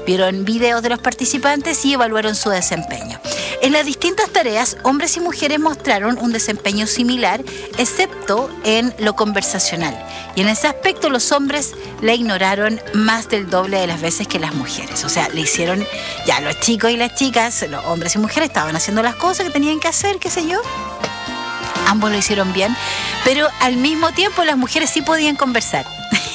vieron videos de los participantes y evaluaron su desempeño. En las distintas tareas, hombres y mujeres mostraron un desempeño similar, excepto en lo conversacional. Y en ese aspecto los hombres la ignoraron más del doble de las veces que las mujeres. O sea, le hicieron, ya los chicos y las chicas, los hombres y mujeres estaban haciendo las cosas que tenían que hacer, qué sé yo. Ambos lo hicieron bien, pero al mismo tiempo las mujeres sí podían conversar.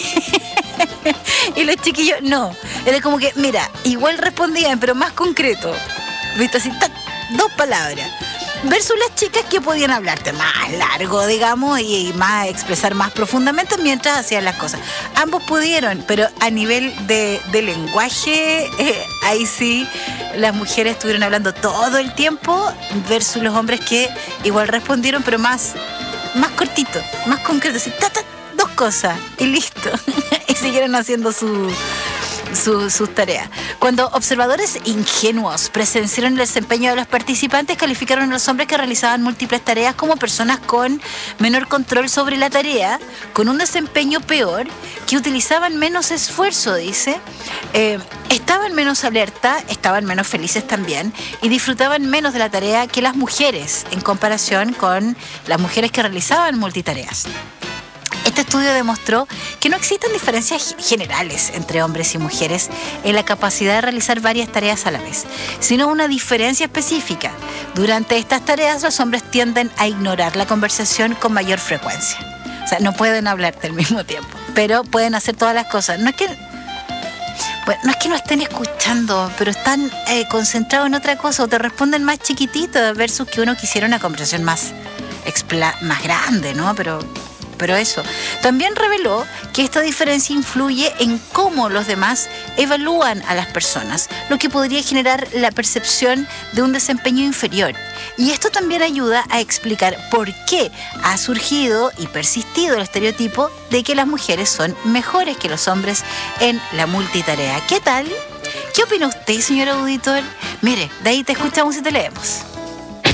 Y los chiquillos no. Era como que, mira, igual respondían, pero más concreto. ¿Viste? Así, dos palabras. Versus las chicas que podían hablarte más largo, digamos, y más expresar más profundamente mientras hacían las cosas. Ambos pudieron, pero a nivel de lenguaje, ahí sí las mujeres estuvieron hablando todo el tiempo versus los hombres que igual respondieron, pero más cortito, más concreto. Así, dos cosas y listo. Y siguieron haciendo sus tareas. Cuando observadores ingenuos presenciaron el desempeño de los participantes, calificaron a los hombres que realizaban múltiples tareas como personas con menor control sobre la tarea, con un desempeño peor, que utilizaban menos esfuerzo, dice, estaban menos alerta, estaban menos felices también y disfrutaban menos de la tarea que las mujeres en comparación con las mujeres que realizaban multitareas. Este estudio demostró que no existen diferencias generales entre hombres y mujeres en la capacidad de realizar varias tareas a la vez, sino una diferencia específica. Durante estas tareas, los hombres tienden a ignorar la conversación con mayor frecuencia. O sea, no pueden hablarte al mismo tiempo, pero pueden hacer todas las cosas. No es que no estén escuchando, pero están concentrados en otra cosa o te responden más chiquitito versus que uno quisiera una conversación más grande, ¿no? Pero eso. También reveló que esta diferencia influye en cómo los demás evalúan a las personas, lo que podría generar la percepción de un desempeño inferior. Y esto también ayuda a explicar por qué ha surgido y persistido el estereotipo de que las mujeres son mejores que los hombres en la multitarea. ¿Qué tal? ¿Qué opina usted, señor auditor? Mire, de ahí te escuchamos y te leemos.